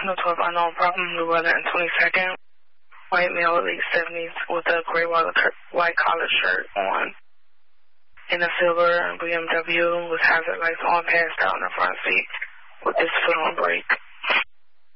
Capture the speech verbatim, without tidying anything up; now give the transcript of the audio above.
Channel twelve unknown problem, New Weather and twenty-second. White male, late seventies, with a gray white collar shirt on. In a silver B M W with hazard lights on, passed out in the front seat with his foot on brake.